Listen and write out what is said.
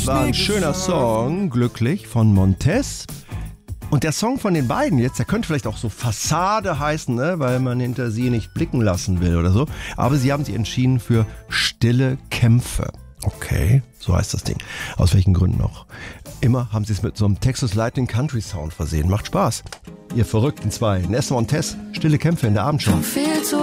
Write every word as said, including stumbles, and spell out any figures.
war ein schöner Song, Glücklich von Montez. Und der Song von den beiden jetzt, der könnte vielleicht auch so Fassade heißen, ne? Weil man hinter sie nicht blicken lassen will oder so. Aber sie haben sich entschieden für Stille Kämpfe. Okay, so heißt das Ding. Aus welchen Gründen auch immer haben sie es mit so einem Texas Lightning Country Sound versehen. Macht Spaß. Ihr verrückten zwei. Nessa Montez, Stille Kämpfe in der Abendshow.